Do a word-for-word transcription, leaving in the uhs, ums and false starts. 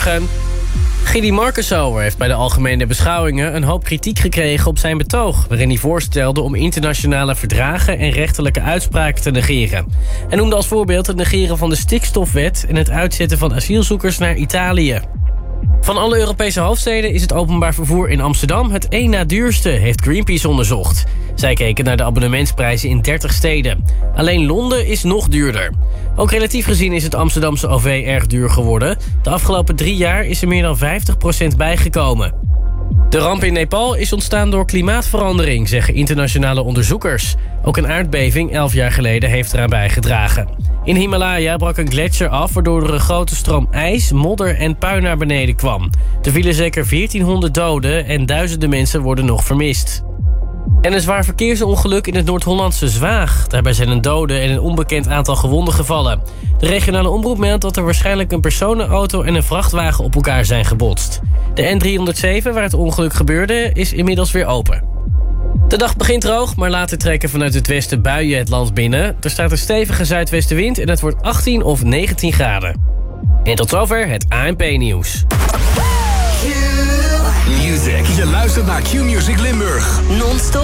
Goedemorgen. Gidi Markensauer heeft bij de algemene beschouwingen een hoop kritiek gekregen op zijn betoog, waarin hij voorstelde om internationale verdragen en rechterlijke uitspraken te negeren. Hij noemde als voorbeeld het negeren van de stikstofwet en het uitzetten van asielzoekers naar Italië. Van alle Europese hoofdsteden is het openbaar vervoer in Amsterdam het één na duurste, heeft Greenpeace onderzocht. Zij keken naar de abonnementsprijzen in dertig steden. Alleen Londen is nog duurder. Ook relatief gezien is het Amsterdamse O V erg duur geworden. De afgelopen drie jaar is er meer dan vijftig procent bijgekomen. De ramp in Nepal is ontstaan door klimaatverandering, zeggen internationale onderzoekers. Ook een aardbeving elf jaar geleden heeft eraan bijgedragen. In Himalaya brak een gletsjer af, waardoor er een grote stroom ijs, modder en puin naar beneden kwam. Er vielen zeker veertienhonderd doden en duizenden mensen worden nog vermist. En een zwaar verkeersongeluk in het Noord-Hollandse Zwaag. Daarbij zijn een dode en een onbekend aantal gewonden gevallen. De regionale omroep meldt dat er waarschijnlijk een personenauto en een vrachtwagen op elkaar zijn gebotst. De N driehonderdzeven, waar het ongeluk gebeurde, is inmiddels weer open. De dag begint droog, maar later trekken vanuit het westen buien het land binnen. Er staat een stevige zuidwestenwind en het wordt achttien of negentien graden. En tot zover het A N P-nieuws. Music. Je luistert naar Q-Music Limburg. Non-stop